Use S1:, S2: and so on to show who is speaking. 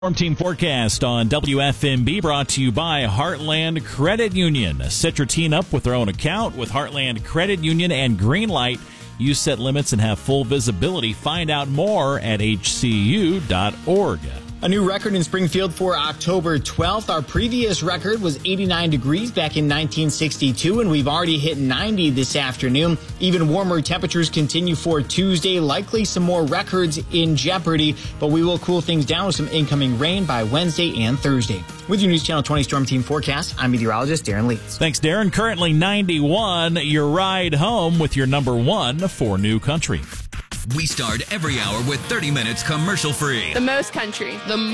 S1: Storm Team forecast on WFMB brought to you by Heartland Credit Union. Set your teen up with their own account with Heartland Credit Union and Greenlight. You set limits and have full visibility. Find out more at hcu.org.
S2: A new record in Springfield for October 12th. Our previous record was 89 degrees back in 1962, and we've already hit 90 this afternoon. Even warmer temperatures continue for Tuesday. Likely some more records in jeopardy, but we will cool things down with some incoming rain by Wednesday and Thursday. With your News Channel 20 Storm Team forecast, I'm meteorologist Darren Leeds.
S1: Thanks, Darren. Currently 91. Your ride home with your number one for New Country.
S3: We start every hour with 30 minutes commercial free.
S4: The most country. The